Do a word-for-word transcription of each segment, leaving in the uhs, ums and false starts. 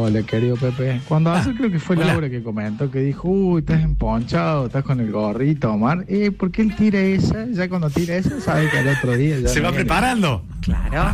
Hola, querido Pepe. Cuando Ah, hace, creo que fue hola. Laura que comentó que dijo, uy, estás emponchado, estás con el gorrito, Omar. Eh, ¿por qué él tira esa? Ya cuando tira esa, sabe que al otro día ya Se no va viene. preparando. Claro.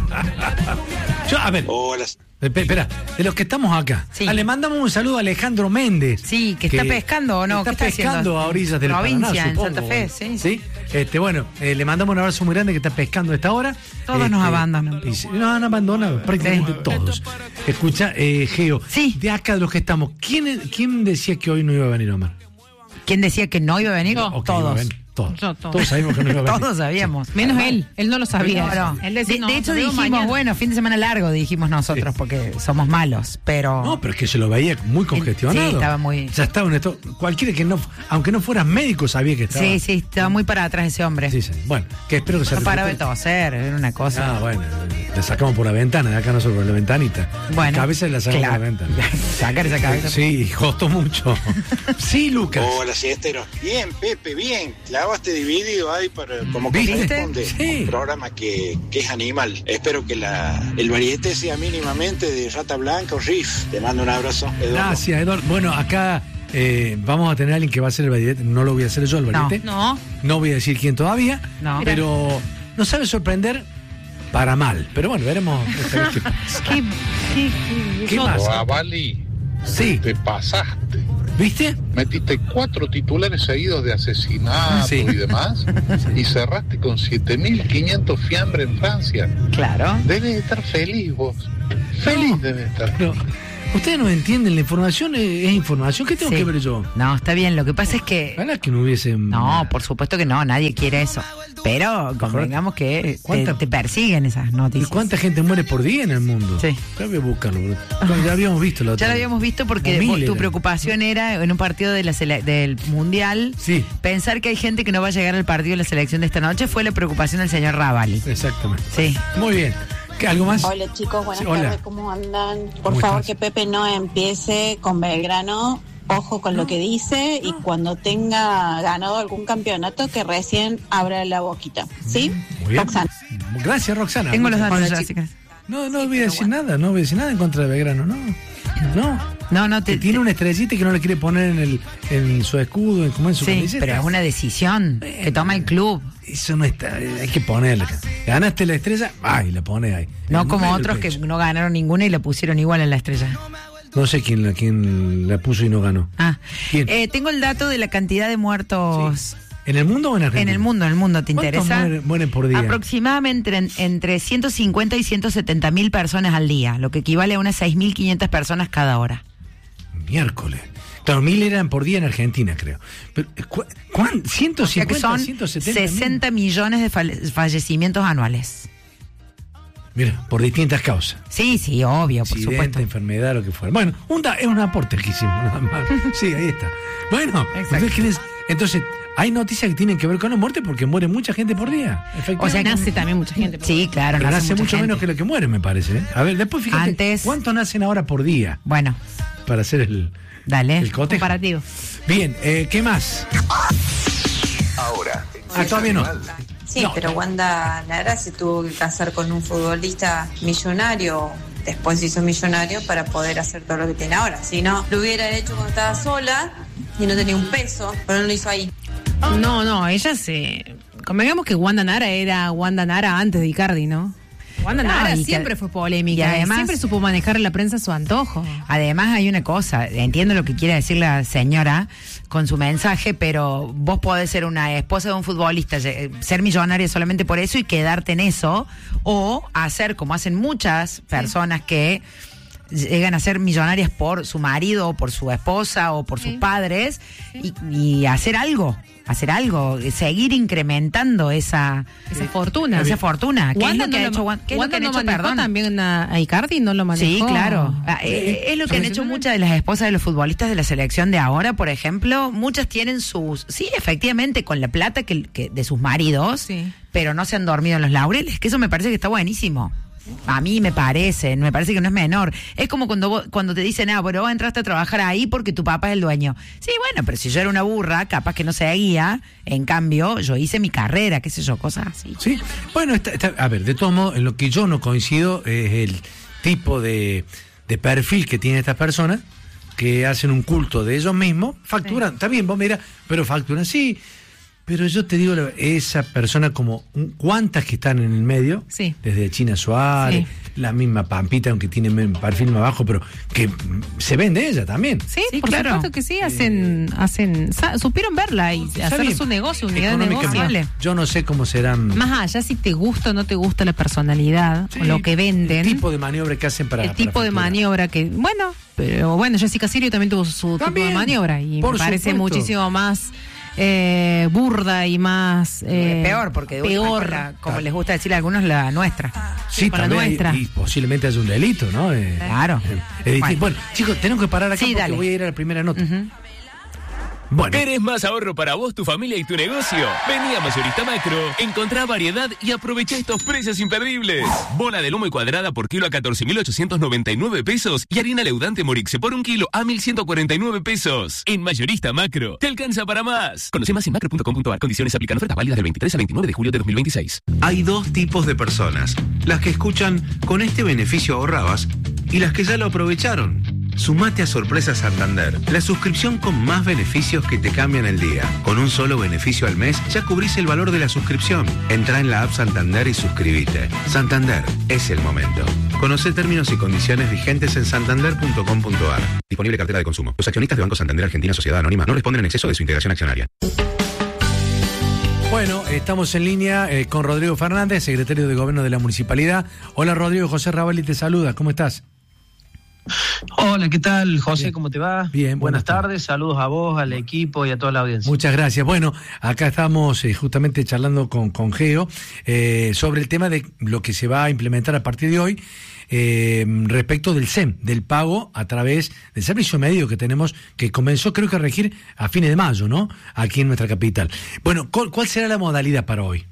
Yo, a ver, Hola. espe- espera, de los que estamos acá. Sí. Ah, le mandamos un saludo a Alejandro Méndez. Sí, que está pescando, ¿o no? Está, ¿Qué está pescando haciendo? a orillas del Provincia, Paraná, en supongo. Santa Fe, sí. Sí. Este, bueno, eh, le mandamos un abrazo muy grande que está pescando a esta hora. Todos Este, nos abandonan. y se- no, han abandonado, prácticamente Sí. todos. Escucha, eh, Geo, Sí. de acá de los que estamos, ¿quién, ¿quién decía que hoy no iba a venir Omar? ¿Quién decía que no iba a venir? Yo. Ok, iba a Todos. venir. Todos. Yo, todos. Todos sabíamos que no iba a venir. Todos sabíamos. Menos él, él no lo sabía. Claro. Él De, decía, no, de hecho nos vemos dijimos, mañana. bueno, fin de semana largo, dijimos nosotros, Sí. porque somos malos, pero... No, pero es que se lo veía muy congestionado. Sí, estaba muy- Ya estaba en esto. Cualquiera que no, aunque no fueras médico, sabía que estaba. Sí, sí, estaba muy para atrás ese hombre. Sí, sí. Bueno, que espero que se No paraba de recupere. toser, era una cosa... Ah, bueno, le sacamos por la ventana, de acá nosotros por la ventanita. Bueno, La cabeza la sacamos claro. por la ventana. Sacar esa cabeza. Sí, costó mucho. Sí, Lucas. Hola, siesteros. Bien, Pepe, bien. Clavaste dividido ahí para, como ¿Viste? corresponde. Sí. Un programa que, que es animal. Espero que la, el variete sea mínimamente de Rata Blanca o Riff. Te mando un abrazo, Eduardo. Gracias, Eduardo. Bueno, acá eh, vamos a tener a alguien que va a hacer el variete. No lo voy a hacer yo, el variete. No. No voy a decir quién todavía. No. Pero nos sabe sorprender para mal. Pero bueno, veremos esta vez qué pasa. ¿Qué, qué, qué, ¿Qué yo- más? Guavali, Sí, te pasaste. ¿viste? Metiste cuatro titulares seguidos de asesinato Sí. y demás y cerraste con siete mil quinientos fiambre en Francia. Claro. Debes estar feliz vos. Feliz debes estar. No. Ustedes no entienden, la información es, es información. ¿Qué tengo Sí. que ver yo? No, está bien, lo que pasa es que... Ojalá que no hubiese. No, por supuesto que no, nadie quiere eso. Pero convengamos que te, ¿Cuánta- te persiguen esas ¿Y noticias. cuánta gente muere por día en el mundo? Sí. Ya voy a buscarlo. bro. Ya habíamos visto la otra Ya lo vez. habíamos visto porque Como vos- mil tu eran. preocupación era en un partido de la sele- del Mundial. Sí. Pensar que hay gente que no va a llegar al partido de la selección de esta noche fue la preocupación del señor Ravali. Exactamente. Sí. Muy bien. ¿Qué, ¿Algo más? Hola chicos, buenas Sí, hola. tardes, ¿cómo andan? Por ¿Cómo favor estás? que Pepe no empiece con Belgrano, ojo con lo que dice y cuando tenga ganado algún campeonato que recién abra la boquita, ¿sí? Muy bien. Roxana. Gracias, Roxana. Tengo los datos Hola, ya, chicos. si querés. No, no voy a decir nada, no voy a decir nada en contra de Belgrano, no. No. No, no, Que te, tiene una estrellita que no le quiere poner en el en su escudo, en, como en su sí, camiseta. pero es una decisión que toma el club. Eso no está, hay que ponerla. Ganaste la estrella, ay, la pones ahí. No En como medio del otros que pecho. no ganaron ninguna y la pusieron igual en la estrella. No sé quién la, quién la puso y no ganó. Ah, ¿Quién? eh, tengo el dato de la cantidad de muertos ¿En el mundo o en Argentina? en el mundo. En el mundo, ¿te ¿Cuántos interesa? mueren, mueren por día? Aproximadamente en- entre ciento cincuenta y ciento setenta mil personas al día, lo que equivale a unas seis mil quinientas personas cada hora. Miércoles. Claro, mil eran por día en Argentina, creo. Pero, ¿cu cuán- ciento O sea que cincuenta, son ciento setenta mil. sesenta millones de falle- fallecimientos anuales. Mira, por distintas causas. Sí, sí, obvio, por Accidente, supuesto. enfermedad, lo que fuera. Bueno, un da- es un aporte que hicimos, nada más. Sí, ahí está. Bueno, Exacto. ¿ustedes quieren- entonces, hay noticias que tienen que ver con la muerte porque muere mucha gente por día. Efectivamente. O sea, Nace también mucha gente. Sí, claro, pero nace mucha mucho gente. menos que lo que muere, me parece. ¿eh? A ver, después fíjate, Antes- ¿cuántos nacen ahora por día Bueno, para hacer el, dale. el cotejo? Comparativo. Bien, eh, ¿qué más? Ahora, Ah, todavía no. Sí, No. pero Wanda Nara se tuvo que casar con un futbolista millonario. Después se hizo millonario para poder hacer todo lo que tiene ahora. Si no, lo hubiera hecho cuando estaba sola y no tenía un peso, pero no lo hizo ahí. No, no, ella se... Convengamos que Wanda Nara era Wanda Nara antes de Icardi, ¿no? Wanda No, Nara y que- siempre fue polémica. y además- siempre supo manejar la prensa a su antojo. Además hay una cosa, entiendo lo que quiere decir la señora con su mensaje, pero vos podés ser una esposa de un futbolista, lle- ser millonaria solamente por eso y quedarte en eso, o hacer como hacen muchas personas que llegan a ser millonarias por su marido, o por su esposa, o por sus Sí. padres, y, y hacer algo, hacer algo, seguir incrementando esa, Esa fortuna. esa fortuna. ¿Qué es Wanda lo que no ha lo hecho ma- Wanda? ¿Qué es lo Wanda que han no hecho, manejó perdón? también a, a Icardi, no lo manejó. Sí, claro. Ah, eh, es lo que han hecho muchas de las esposas de los futbolistas de la selección de ahora, por ejemplo. Muchas tienen sus, sí, efectivamente, con la plata que, que de sus maridos, Sí. pero no se han dormido en los laureles, que eso me parece que está buenísimo. A mí me parece, me parece que no es menor. Es como cuando vos- cuando te dicen, ah, pero vos entraste a trabajar ahí porque tu papá es el dueño. Sí, bueno, pero si yo era una burra, capaz que no seguía. En cambio, yo hice mi carrera, qué sé yo, cosas así. Sí, bueno, está, está- a ver, de todos modos, en lo que yo no coincido es el tipo de, de perfil que tienen estas personas, que hacen un culto de ellos mismos, facturan, sí. Está bien, vos mira, pero facturan, sí. Pero yo te digo, esa persona como, ¿cuántas que están en el medio? Sí. Desde China Suárez, sí. La misma Pampita, aunque tiene un perfil más bajo, pero que se vende ella también. Sí, sí, por claro. supuesto que sí, hacen, eh, hacen, supieron verla y hacer bien. Su negocio, unidad de negocio. Vale. Yo no sé cómo serán. Más allá si te gusta o no te gusta la personalidad, sí, o lo que venden. El tipo de maniobra que hacen para. El tipo para de maniobra que, bueno, pero bueno, Jessica Sirio también tuvo su también, tipo de maniobra y me parece supuesto. Muchísimo más eh, burda y más eh, peor, porque peor, la, como les gusta decirle a algunos, la nuestra. Sí, con la nuestra. Y, y posiblemente haya un delito, ¿no? Eh, claro. Eh, eh, bueno. bueno, chicos, tenemos que parar acá sí, porque dale. Voy a ir a la primera nota. Uh-huh. Bueno. ¿Querés más ahorro para vos, tu familia y tu negocio? Vení a Mayorista Macro, encontrá variedad y aprovecha estos precios imperdibles. Bola de lomo y cuadrada por kilo a catorce mil ochocientos noventa y nueve pesos y harina leudante Morixe por un kilo a mil ciento cuarenta y nueve pesos. En Mayorista Macro, te alcanza para más. Conoce más en macro punto com punto a r. Condiciones aplican. Ofertas válidas del veintitrés al veintinueve de julio de dos mil veintiséis. Hay dos tipos de personas. Las que escuchan "con este beneficio ahorrabas" y las que ya lo aprovecharon. Sumate a Sorpresa Santander, la suscripción con más beneficios que te cambian el día. Con un solo beneficio al mes ya cubrís el valor de la suscripción. Entrá en la app Santander y suscribite. Santander, es el momento. Conocé términos y condiciones vigentes en santander punto com punto a r. Disponible cartera de consumo. Los accionistas de Banco Santander Argentina Sociedad Anónima no responden en exceso de su integración accionaria. Bueno, estamos en línea eh, con Rodrigo Fernández, secretario de Gobierno de la Municipalidad. Hola Rodrigo, José Ravalli te saluda, ¿cómo estás? Hola, ¿qué tal, José? Bien. ¿Cómo te va? Bien, buenas, buenas tardes. tardes, saludos a vos, al equipo y a toda la audiencia. Muchas gracias. Bueno, acá estamos eh, justamente charlando con, con Geo eh, sobre el tema de lo que se va a implementar a partir de hoy eh, respecto del S E M, del pago a través del servicio medio que tenemos, que comenzó creo que a regir a fines de mayo, ¿no? Aquí en nuestra capital. Bueno, ¿cuál, cuál será la modalidad para hoy?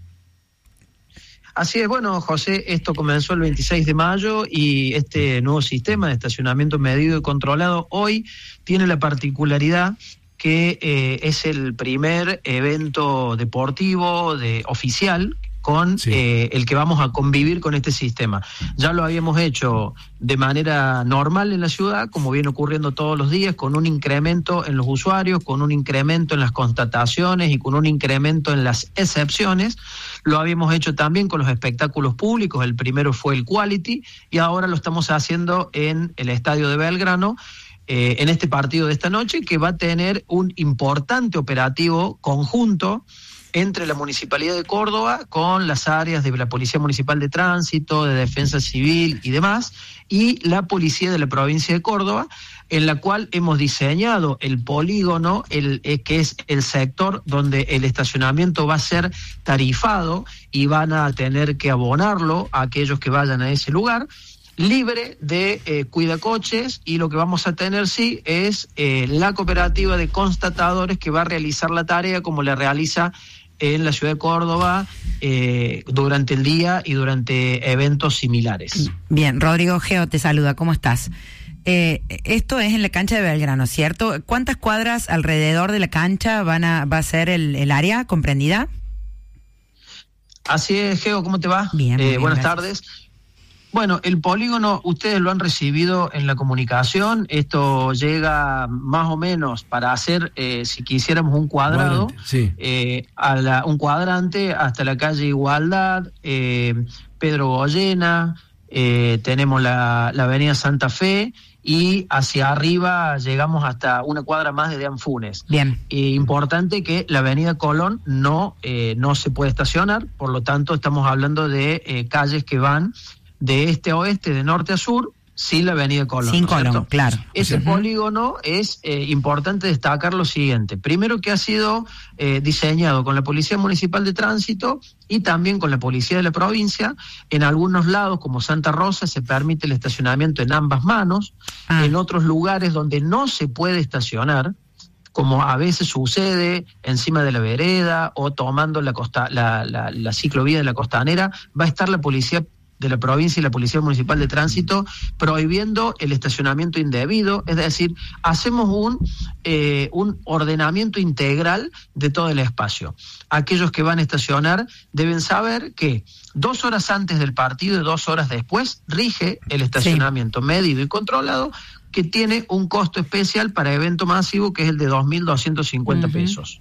Así es, bueno, José, esto comenzó el veintiséis de mayo y este nuevo sistema de estacionamiento medido y controlado hoy tiene la particularidad que eh, es el primer evento deportivo de oficial con sí. eh, el que vamos a convivir con este sistema. Ya lo habíamos hecho de manera normal en la ciudad, como viene ocurriendo todos los días, con un incremento en los usuarios, con un incremento en las constataciones y con un incremento en las excepciones. Lo habíamos hecho también con los espectáculos públicos, el primero fue el Quality, y ahora lo estamos haciendo en el Estadio de Belgrano, eh, en este partido de esta noche, que va a tener un importante operativo conjunto entre la Municipalidad de Córdoba con las áreas de la Policía Municipal de Tránsito, de Defensa Civil y demás, y la Policía de la Provincia de Córdoba, en la cual hemos diseñado el polígono, el, eh, que es el sector donde el estacionamiento va a ser tarifado y van a tener que abonarlo a aquellos que vayan a ese lugar, libre de eh, cuidacoches, y lo que vamos a tener sí es eh, la cooperativa de constatadores que va a realizar la tarea como la realiza en la ciudad de Córdoba eh, durante el día y durante eventos similares. Bien, Rodrigo Geo te saluda, ¿cómo estás? Eh, esto es en la cancha de Belgrano, ¿cierto? ¿Cuántas cuadras alrededor de la cancha van a va a ser el, el área comprendida? Así es, Geo, ¿cómo te va? Bien, eh, bien buenas gracias. tardes. Bueno, el polígono, ustedes lo han recibido en la comunicación, esto llega más o menos para hacer, eh, si quisiéramos un cuadrado, cuadrante, sí. eh, a la, un cuadrante hasta la calle Igualdad, eh, Pedro Goyena, eh, tenemos la, la avenida Santa Fe, y hacia arriba llegamos hasta una cuadra más de Deán Funes. Bien. Eh, importante que la avenida Colón no, eh, no se puede estacionar, por lo tanto estamos hablando de eh, calles que van de este a oeste, de norte a sur, sin la avenida Colón. Sin Colón, claro. Ese uh-huh. polígono es eh, importante destacar lo siguiente. Primero, que ha sido eh, diseñado con la Policía Municipal de Tránsito y también con la Policía de la Provincia. En algunos lados, como Santa Rosa, se permite el estacionamiento en ambas manos. Ah. En otros lugares donde no se puede estacionar, como a veces sucede encima de la vereda o tomando la, costa, la, la, la ciclovía de la Costanera, va a estar la Policía de la provincia y la Policía Municipal de Tránsito prohibiendo el estacionamiento indebido, es decir, hacemos un, eh, un ordenamiento integral de todo el espacio. Aquellos que van a estacionar deben saber que dos horas antes del partido y dos horas después rige el estacionamiento sí. medido y controlado, que tiene un costo especial para evento masivo que es el de dos mil doscientos cincuenta uh-huh. pesos.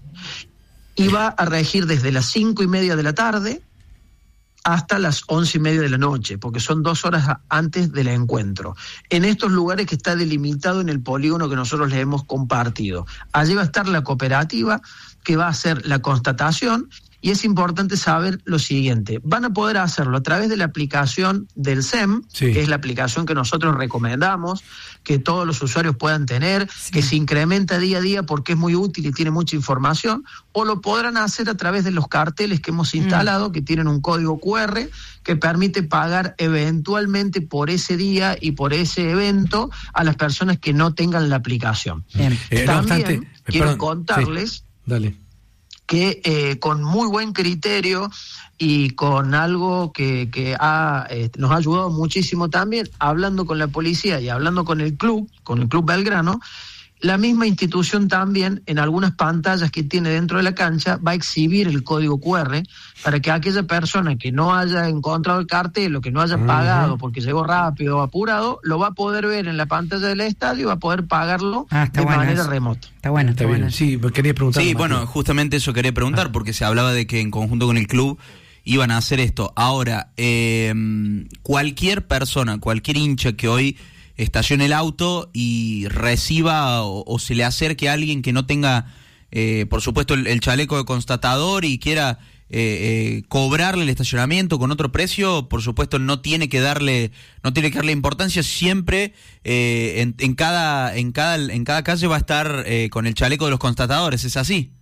Y va a regir desde las cinco y media de la tarde hasta las once y media de la noche, porque son dos horas antes del encuentro. En estos lugares que está delimitado en el polígono que nosotros les hemos compartido. Allí va a estar la cooperativa que va a hacer la constatación. Y es importante saber lo siguiente, van a poder hacerlo a través de la aplicación del S E M, sí. que es la aplicación que nosotros recomendamos, que todos los usuarios puedan tener, sí. que se incrementa día a día porque es muy útil y tiene mucha información, o lo podrán hacer a través de los carteles que hemos instalado, mm. que tienen un código cu erre que permite pagar eventualmente por ese día y por ese evento a las personas que no tengan la aplicación. Bien. Eh, También no obstante, quiero perdón, contarles... Sí. Dale. que eh, con muy buen criterio y con algo que, que ha, eh, nos ha ayudado muchísimo también, hablando con la policía y hablando con el club, con el Club Belgrano, la misma institución también en algunas pantallas que tiene dentro de la cancha va a exhibir el código cu erre para que aquella persona que no haya encontrado el cartel o que no haya uh-huh. pagado porque llegó rápido o apurado, lo va a poder ver en la pantalla del estadio y va a poder pagarlo ah, de bueno manera eso. remota. Está bueno, está, está bueno. Sí, quería preguntar. Sí, bueno, justamente eso quería preguntar ah. porque se hablaba de que en conjunto con el club iban a hacer esto. Ahora, eh, cualquier persona, cualquier hincha que hoy estacione el auto y reciba o, o se le acerque a alguien que no tenga, eh, por supuesto, el, el chaleco de constatador y quiera eh, eh, cobrarle el estacionamiento con otro precio, por supuesto no tiene que darle, no tiene que darle importancia. Siempre eh, en, en cada, en cada, en cada calle va a estar eh, con el chaleco de los constatadores. ¿Es así?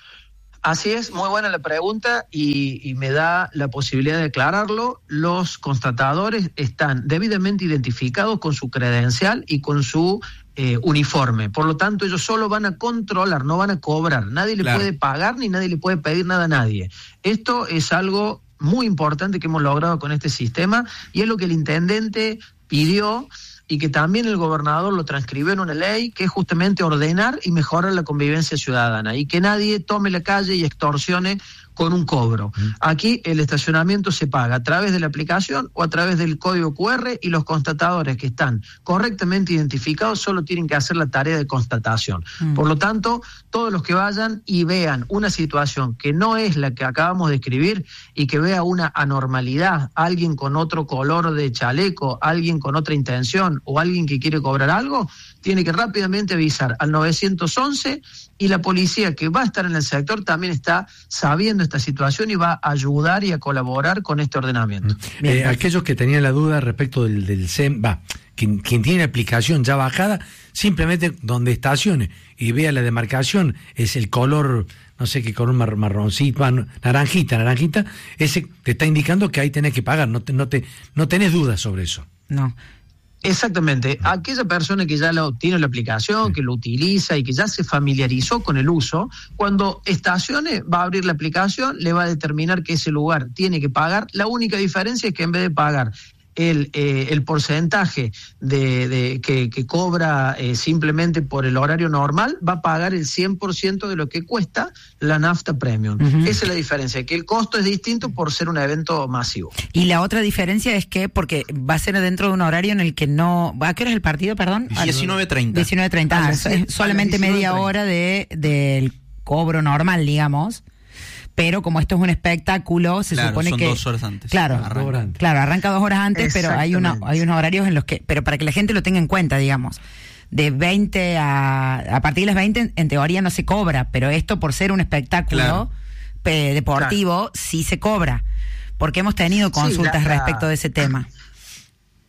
Así es, muy buena la pregunta y, y me da la posibilidad de aclararlo. Los constatadores están debidamente identificados con su credencial y con su eh, uniforme. Por lo tanto, ellos solo van a controlar, no van a cobrar. Nadie le claro. puede pagar ni nadie le puede pedir nada a nadie. Esto es algo muy importante que hemos logrado con este sistema y es lo que el intendente pidió y que también el gobernador lo transcribió en una ley, que es justamente ordenar y mejorar la convivencia ciudadana y que nadie tome la calle y extorsione con un cobro. Aquí el estacionamiento se paga a través de la aplicación o a través del código cu erre y los constatadores que están correctamente identificados solo tienen que hacer la tarea de constatación. Mm. Por lo tanto, todos los que vayan y vean una situación que no es la que acabamos de escribir y que vea una anormalidad, alguien con otro color de chaleco, alguien con otra intención o alguien que quiere cobrar algo, tiene que rápidamente avisar al nueve once y la policía que va a estar en el sector también está sabiendo esta situación y va a ayudar y a colaborar con este ordenamiento. Eh, aquellos que tenían la duda respecto del, del S E M, va, quien, quien tiene la aplicación ya bajada, simplemente donde estacione y vea la demarcación, es el color, no sé qué color, mar, marroncito, naranjita, naranjita, ese te está indicando que ahí tenés que pagar, no, te, no, te, no tenés dudas sobre eso. No. Exactamente, aquella persona que ya lo, tiene la aplicación, que lo utiliza y que ya se familiarizó con el uso, cuando estacione va a abrir la aplicación, le va a determinar que ese lugar tiene que pagar. La única diferencia es que en vez de pagar el, eh, el porcentaje de, de que, que cobra eh, simplemente por el horario normal, va a pagar el cien por ciento de lo que cuesta la nafta premium. Uh-huh. Esa es la diferencia, que el costo es distinto por ser un evento masivo. Y la otra diferencia es que, porque va a ser dentro de un horario en el que no... ¿A qué hora es el partido, perdón? diecinueve treinta. diecinueve treinta, ah, sí, es solamente media hora de del cobro normal, digamos. Pero como esto es un espectáculo, se claro, supone son que... dos horas antes. Claro, arranca, claro, arranca dos horas antes, pero hay, una, hay unos horarios en los que... Pero para que la gente lo tenga en cuenta, digamos, de veinte a... A partir de las veinte, en teoría no se cobra, pero esto por ser un espectáculo claro. pe, deportivo, claro. sí se cobra. Porque hemos tenido consultas sí, la, la... respecto de ese tema.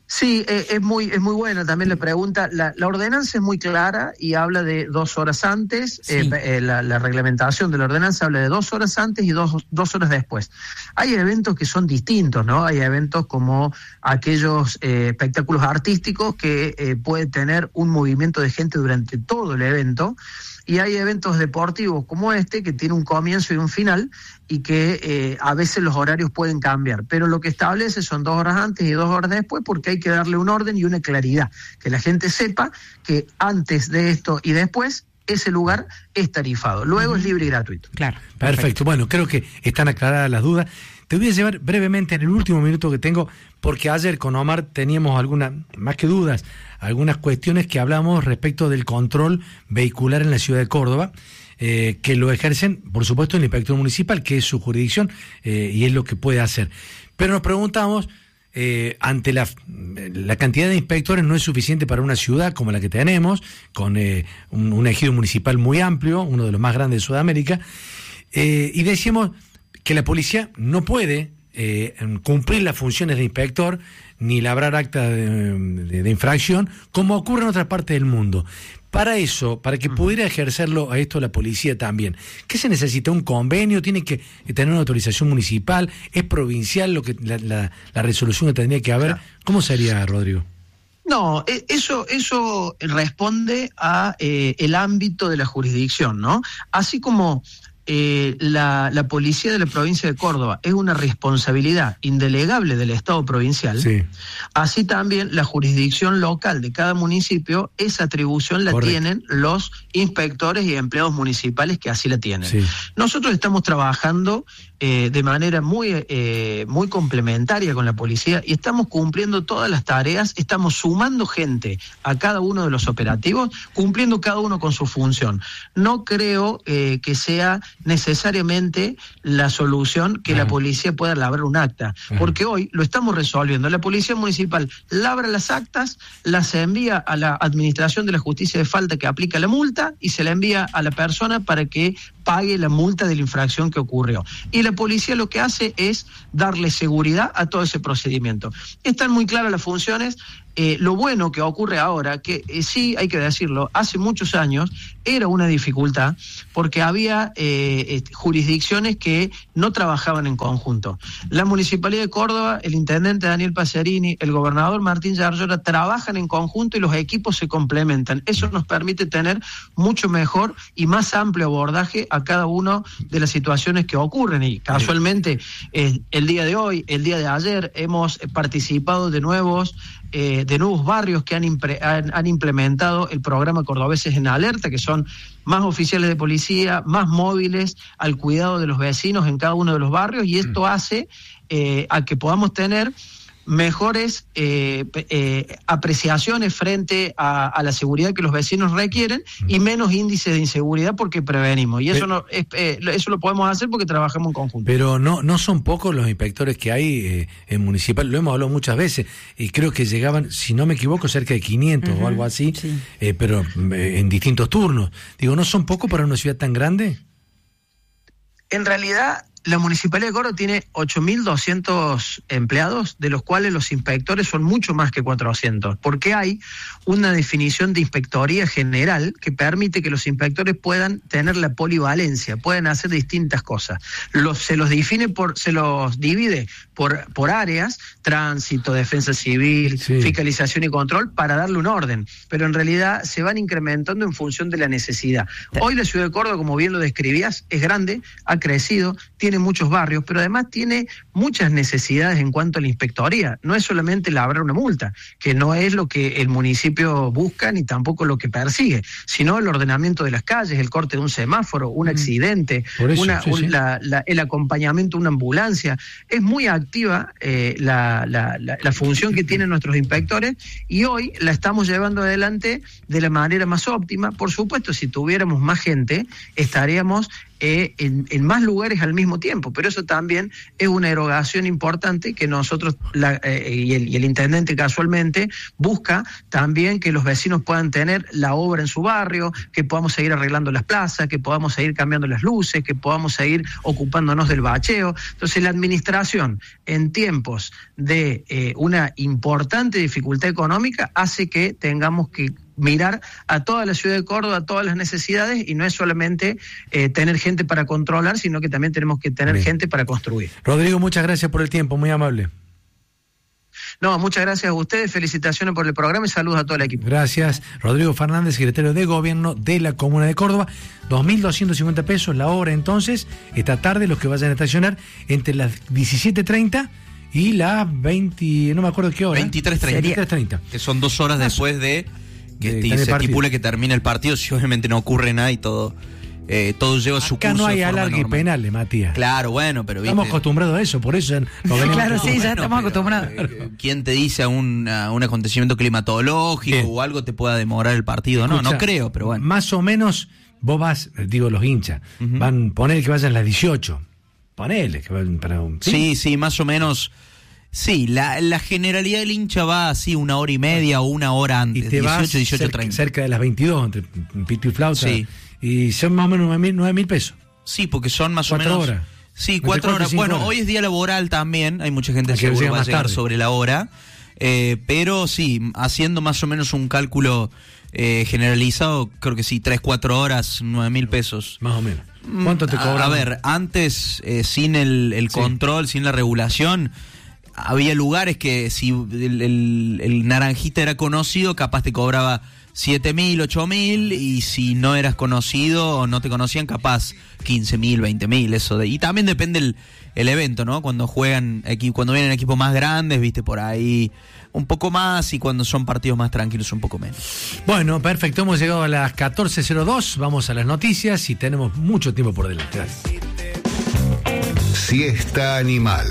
Sí, eh, es muy es muy buena también la pregunta. La, la ordenanza es muy clara y habla de dos horas antes. Sí. Eh, eh, la, la reglamentación de la ordenanza habla de dos horas antes y dos, dos horas después. Hay eventos que son distintos, ¿no? Hay eventos como aquellos eh, espectáculos artísticos que eh, puede tener un movimiento de gente durante todo el evento. Y hay eventos deportivos como este que tiene un comienzo y un final y que eh, a veces los horarios pueden cambiar, pero lo que establece son dos horas antes y dos horas después porque hay que darle un orden y una claridad, que la gente sepa que antes de esto y después ese lugar es tarifado, luego uh-huh. es libre y gratuito. Claro, perfecto. perfecto. Bueno, creo que están aclaradas las dudas. Te voy a llevar brevemente en el último minuto que tengo, porque ayer con Omar teníamos algunas, más que dudas, algunas cuestiones que hablamos respecto del control vehicular en la ciudad de Córdoba, eh, que lo ejercen, por supuesto, el inspector municipal, que es su jurisdicción, eh, y es lo que puede hacer. Pero nos preguntamos, eh, ante la, la cantidad de inspectores no es suficiente para una ciudad como la que tenemos, con eh, un, un ejido municipal muy amplio, uno de los más grandes de Sudamérica, eh, y decíamos que la policía no puede eh, cumplir las funciones de inspector ni labrar acta de, de, de infracción como ocurre en otras partes del mundo. Para eso, para que pudiera ejercerlo a esto la policía también, ¿qué se necesita? ¿Un convenio? ¿Tiene que tener una autorización municipal? ¿Es provincial lo que la, la, la resolución que tendría que haber? ¿Cómo sería, Rodrigo? No, eso eso responde a eh, el ámbito de la jurisdicción, ¿no? Así como Eh, la, la policía de la provincia de Córdoba es una responsabilidad indelegable del Estado provincial, sí. Así también la jurisdicción local de cada municipio, esa atribución la Correcto. Tienen los inspectores y empleados municipales que así la tienen. Sí. Nosotros estamos trabajando eh, de manera muy, eh, muy complementaria con la policía y estamos cumpliendo todas las tareas, estamos sumando gente a cada uno de los operativos, cumpliendo cada uno con su función. No creo eh, que sea necesariamente la solución que Ajá. la policía pueda labrar un acta, Ajá. porque hoy lo estamos resolviendo. La policía municipal labra las actas, las envía a la administración de la justicia de falta que aplica la multa y se la envía a la persona para que pague la multa de la infracción que ocurrió. Y la policía lo que hace es darle seguridad a todo ese procedimiento. Están muy claras las funciones. Eh, lo bueno que ocurre ahora, que eh, sí hay que decirlo, hace muchos años era una dificultad porque había eh, eh, jurisdicciones que no trabajaban en conjunto. La Municipalidad de Córdoba, el intendente Daniel Pacerini, el gobernador Martín Yarlora trabajan en conjunto y los equipos se complementan. Eso nos permite tener mucho mejor y más amplio abordaje a cada una de las situaciones que ocurren. Y casualmente eh, el día de hoy, el día de ayer, hemos participado de nuevos Eh, de nuevos barrios que han, impre, han, han implementado el programa Cordobeses en Alerta, que son más oficiales de policía, más móviles al cuidado de los vecinos en cada uno de los barrios, y esto hace eh, a que podamos tener mejores eh, eh, apreciaciones frente a, a la seguridad que los vecinos requieren y menos índices de inseguridad porque prevenimos. Y eso no es, eh, eso lo podemos hacer porque trabajamos en conjunto. Pero no no son pocos los inspectores que hay eh, en municipal, lo hemos hablado muchas veces, y creo que llegaban, si no me equivoco, cerca de quinientos uh-huh. o algo así, sí. eh, pero eh, en distintos turnos. Digo, ¿no son pocos para una ciudad tan grande? En realidad, la Municipalidad de Córdoba tiene ocho mil doscientos empleados, de los cuales los inspectores son mucho más que cuatrocientos, porque hay una definición de inspectoría general que permite que los inspectores puedan tener la polivalencia, pueden hacer distintas cosas. Los, se los define por, se los divide por, por áreas, tránsito, defensa civil, sí. fiscalización y control, para darle un orden, pero en realidad se van incrementando en función de la necesidad. Hoy la ciudad de Córdoba, como bien lo describías, es grande, ha crecido, tiene muchos barrios, pero además tiene muchas necesidades en cuanto a la inspectoría. No es solamente labrar una multa, que no es lo que el municipio busca ni tampoco lo que persigue, sino el ordenamiento de las calles, el corte de un semáforo, un mm. accidente, eso, una, sí, un, sí. La, la, el acompañamiento de una ambulancia. Es muy activa eh, la, la, la, la función que tienen nuestros inspectores y hoy la estamos llevando adelante de la manera más óptima. Por supuesto, si tuviéramos más gente, estaríamos eh, en, en más lugares al mismo tiempo, pero eso también es una erogación importante que nosotros, la, eh, y, el, y el intendente casualmente, busca también que los vecinos puedan tener la obra en su barrio, que podamos seguir arreglando las plazas, que podamos seguir cambiando las luces, que podamos seguir ocupándonos del bacheo. Entonces la administración, en tiempos de eh, una importante dificultad económica, hace que tengamos que mirar a toda la ciudad de Córdoba, a todas las necesidades, y no es solamente eh, tener gente para controlar, sino que también tenemos que tener Bien. gente para construir. Rodrigo, muchas gracias por el tiempo, muy amable. No, muchas gracias a ustedes, felicitaciones por el programa y saludos a todo el equipo. Gracias. Rodrigo Fernández, secretario de Gobierno de la Comuna de Córdoba. dos mil doscientos cincuenta pesos la hora entonces, esta tarde los que vayan a estacionar entre las diecisiete treinta y las veinte, no me acuerdo qué hora. veintitrés treinta. Que son dos horas después de que de, se estipule que termine el partido, si obviamente no ocurre nada y todo... Eh, todo lleva Acá su curso. No hay alargue y penales, Matías. Claro, bueno, pero estamos ¿viste? acostumbrados a eso, por eso no claro, sí, bueno, ya estamos pero, acostumbrados. Eh, ¿Quién te dice a un, a un acontecimiento climatológico Bien. o algo te pueda demorar el partido? No, Escucha, no creo, pero bueno. Más o menos vos vas, digo los hinchas, uh-huh. van poner que vayan las dieciocho. Ponele que vayan para un. ¿sí? sí, sí, más o menos. Sí, la, la generalidad del hincha va así una hora y media o una hora antes. Y te dieciocho, vas dieciocho, cerca, treinta. cerca de las veintidós, entre pito y flauta. Sí. Y son más o menos nueve mil pesos. Sí, porque son más cuatro o menos... horas. Sí, cuatro horas. Bueno, horas. hoy es día laboral también, hay mucha gente que seguro va a llegar tarde. sobre la hora, eh, pero sí, haciendo más o menos un cálculo eh, generalizado, creo que sí, tres, cuatro horas, nueve mil pesos. Más o menos. ¿Cuánto te cobran? A, a ver, antes, eh, sin el, el control, sí. sin la regulación... Había lugares que si el, el, el naranjita era conocido, capaz te cobraba siete mil, ocho mil, y si no eras conocido o no te conocían, capaz quince mil, veinte mil, eso de, y también depende el, el evento, ¿no? Cuando juegan, cuando vienen equipos más grandes, viste, por ahí un poco más, y cuando son partidos más tranquilos un poco menos. Bueno, perfecto, hemos llegado a las catorce cero dos, vamos a las noticias y tenemos mucho tiempo por delante. Gracias. Siesta Animal.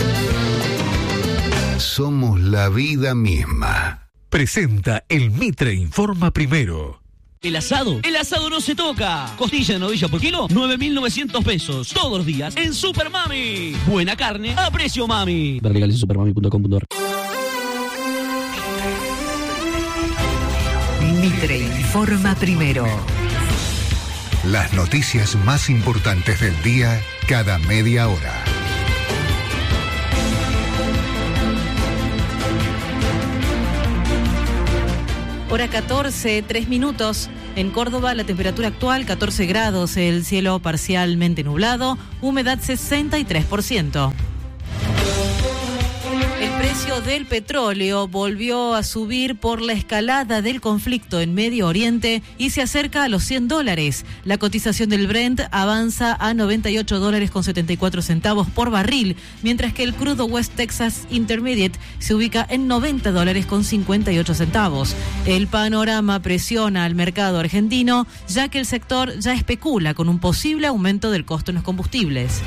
Somos la vida misma. Presenta el Mitre Informa Primero. El asado, el asado no se toca. Costilla de novilla por kilo, nueve mil novecientos pesos. Todos los días en Super Mami. Buena carne a precio mami. Ver legales en supermami punto com punto a r. Mitre Informa Primero. Las noticias más importantes del día cada media hora. Hora catorce, tres minutos. En Córdoba, la temperatura actual, catorce grados, el cielo parcialmente nublado, humedad sesenta y tres por ciento. El precio del petróleo volvió a subir por la escalada del conflicto en Medio Oriente y se acerca a los cien dólares. La cotización del Brent avanza a noventa y ocho dólares con setenta y cuatro centavos por barril, mientras que el crudo West Texas Intermediate se ubica en noventa dólares con cincuenta y ocho centavos. El panorama presiona al mercado argentino, ya que el sector ya especula con un posible aumento del costo en los combustibles.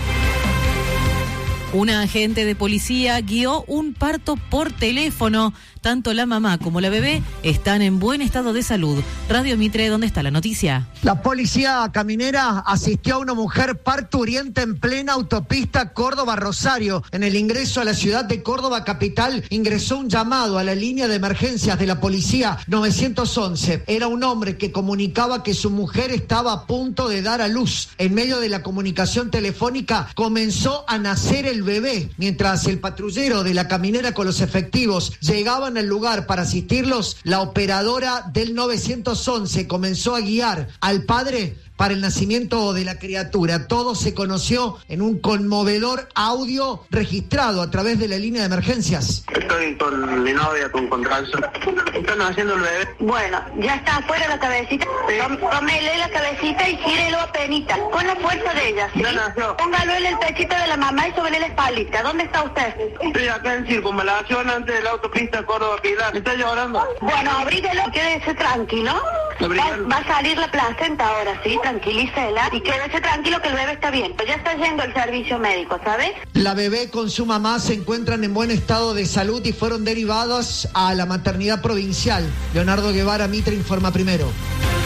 Una agente de policía guió un parto por teléfono. Tanto la mamá como la bebé están en buen estado de salud. Radio Mitre, ¿dónde está la noticia? La policía caminera asistió a una mujer parturienta en plena autopista Córdoba-Rosario. En el ingreso a la ciudad de Córdoba capital ingresó un llamado a la línea de emergencias de la policía nueve once. Era un hombre que comunicaba que su mujer estaba a punto de dar a luz. En medio de la comunicación telefónica comenzó a nacer el bebé. Mientras el patrullero de la caminera con los efectivos llegaban al lugar para asistirlos, la operadora del nueve once comenzó a guiar al padre para el nacimiento de la criatura. Todo se conoció en un conmovedor audio registrado a través de la línea de emergencias. Estoy con mi novia, con Contralzo. Están haciendo el bebé. Bueno, ya está afuera la cabecita. Sí. Tómele la cabecita y gírelo a penita, con la fuerza de ella, ¿sí? Ya nació. Póngalo en el pechito de la mamá y sobre la espaldita. ¿Dónde está usted? Estoy acá en circunvalación antes de la autopista Córdoba-Pilar. ¿Está llorando? Bueno, abríguelo, quédese tranquilo. Va, va a salir la placenta ahora, ¿sí? Tranquilícela y quédese tranquilo que el bebé está bien. Pues ya está yendo el servicio médico, ¿sabes? La bebé con su mamá se encuentran en buen estado de salud y fueron derivados a la maternidad provincial. Leonardo Guevara, Mitre Informa Primero.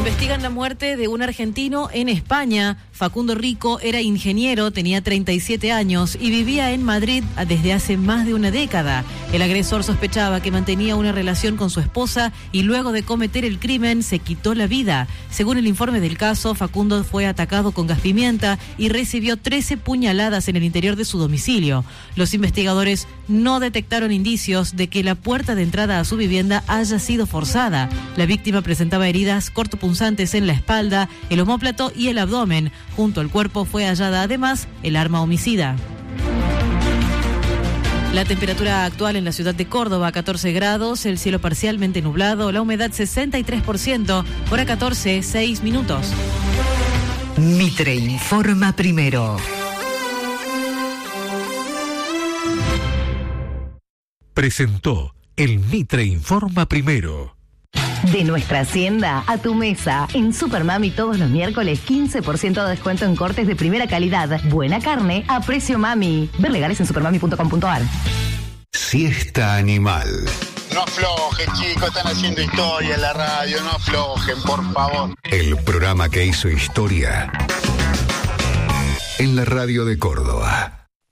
Investigan la muerte de un argentino en España. Facundo Rico era ingeniero, tenía treinta y siete años y vivía en Madrid desde hace más de una década. El agresor sospechaba que mantenía una relación con su esposa y luego de cometer el crimen se quitó la vida. Según el informe del caso, Facundo fue atacado con gas pimienta y recibió trece puñaladas en el interior de su domicilio. Los investigadores no detectaron indicios de que la puerta de entrada a su vivienda haya sido forzada. La víctima presentaba heridas cortopunzantes en la espalda, el omóplato y el abdomen. Junto al cuerpo fue hallada además el arma homicida. La temperatura actual en la ciudad de Córdoba, catorce grados, el cielo parcialmente nublado, la humedad sesenta y tres por ciento, hora catorce, seis minutos. Mitre informa primero. Presentó el Mitre informa primero. De nuestra hacienda a tu mesa. En Supermami todos los miércoles quince por ciento de descuento en cortes de primera calidad. Buena carne a precio mami. Ver legales en supermami punto com punto ar. Siesta animal. No aflojen, chicos, están haciendo historia en la radio, no aflojen, por favor. El programa que hizo historia en la radio de Córdoba.